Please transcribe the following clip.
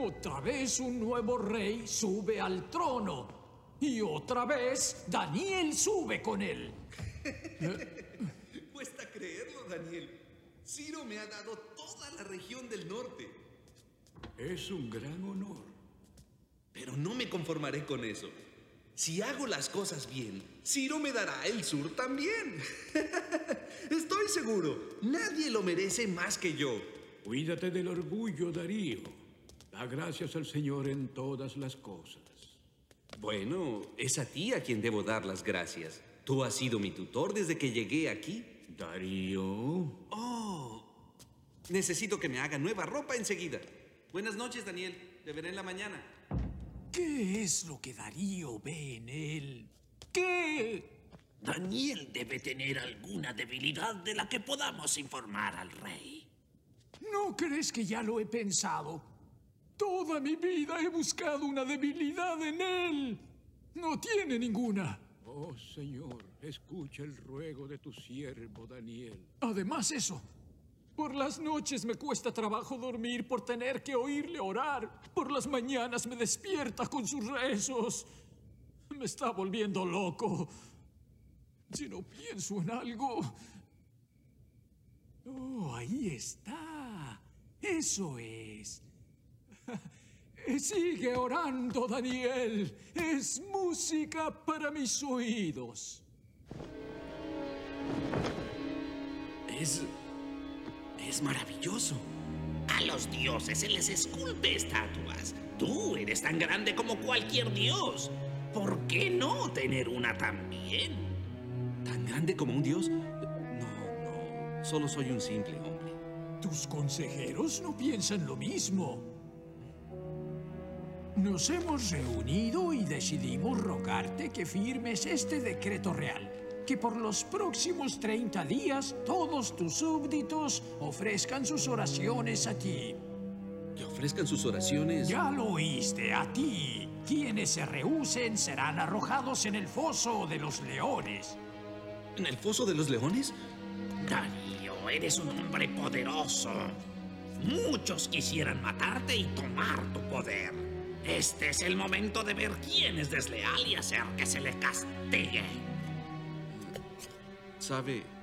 Otra vez un nuevo rey sube al trono. Y otra vez Daniel sube con él. Cuesta creerlo, Daniel. Ciro me ha dado toda la región del norte. Es un gran honor. Pero no me conformaré con eso. Si hago las cosas bien, Ciro me dará el sur también. Estoy seguro, nadie lo merece más que yo. Cuídate del orgullo, Darío. Da gracias al Señor en todas las cosas. Bueno, es a ti a quien debo dar las gracias. Tú has sido mi tutor desde que llegué aquí. Darío. Oh, necesito que me haga nueva ropa enseguida. Buenas noches, Daniel. Te veré en la mañana. ¿Qué es lo que Darío ve en él? ¿Qué? Daniel debe tener alguna debilidad de la que podamos informar al rey. ¿No crees que ya lo he pensado? Toda mi vida he buscado una debilidad en él. No tiene ninguna. Oh, Señor, escucha el ruego de tu siervo Daniel. Además eso, por las noches me cuesta trabajo dormir por tener que oírle orar. Por las mañanas me despierta con sus rezos. Me está volviendo loco. Si no pienso en algo... Oh, ahí está. Eso es. Sigue orando, Daniel. Es música para mis oídos. Es maravilloso. A los dioses se les esculpe estatuas. Tú eres tan grande como cualquier dios. ¿Por qué no tener una también? ¿Tan grande como un dios? No. Solo soy un simple hombre. Tus consejeros no piensan lo mismo. Nos hemos reunido y decidimos rogarte que firmes este decreto real. Que por los próximos 30 días todos tus súbditos ofrezcan sus oraciones a ti. ¿Que ofrezcan sus oraciones? Ya lo oíste, a ti. Quienes se rehúsen serán arrojados en el foso de los leones. ¿En el foso de los leones? Darío, eres un hombre poderoso. Muchos quisieran matarte y tomar tu poder. Este es el momento de ver quién es desleal y hacer que se le castigue. Sabe,